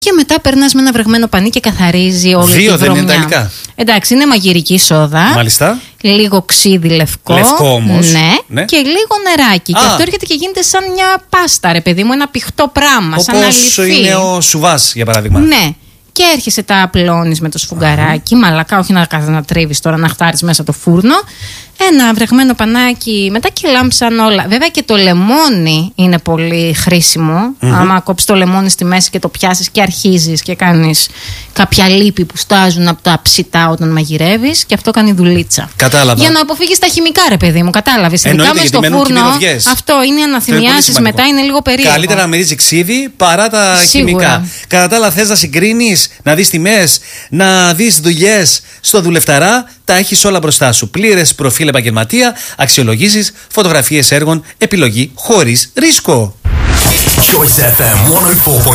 Και μετά περνάς με ένα βρεγμένο πανί και καθαρίζει όλη τη βρωμιά. Δεν είναι ιταλικά. Εντάξει, είναι μαγειρική σόδα. Μάλιστα. Λίγο ξύδι λευκό. Λευκό όμως. Ναι. Και λίγο νεράκι. Και αυτό έρχεται και γίνεται σαν μια πάστα, ρε παιδί μου, ένα πηχτό πράγμα. Όπως σαν αληφή. είναι ο σουβάς, για παράδειγμα. Ναι. Και έρχεσαι, τα απλώνεις με το σφουγγαράκι. Μαλακά, όχι να τρίβεις τώρα, να χτάρεις μέσα το φούρνο. Ένα βρεγμένο πανάκι, μετά και λάμψαν όλα. Βέβαια και το λεμόνι είναι πολύ χρήσιμο. Άμα κόψεις το λεμόνι στη μέση και το πιάσεις και αρχίζεις και κάνεις κάποια λίπη που στάζουν από τα ψητά όταν μαγειρεύεις, και αυτό κάνει δουλίτσα. Κατάλαβα. Για να αποφύγεις τα χημικά, ρε παιδί μου, κατάλαβες. Ειδικά μες στο φούρνο. Αυτό είναι αναθυμιάσεις μετά, είναι λίγο περίεργο. Καλύτερα να μυρίζει ξύδι παρά τα χημικά. Κατά τα άλλα, θες να συγκρίνεις, να δεις τιμές, να δεις δουλειές στο δουλευταρά, τα έχεις όλα μπροστά σου. Πλήρες προφίλ επαγγελματία, αξιολογήσεις, φωτογραφίες έργων, επιλογή χωρίς ρίσκο.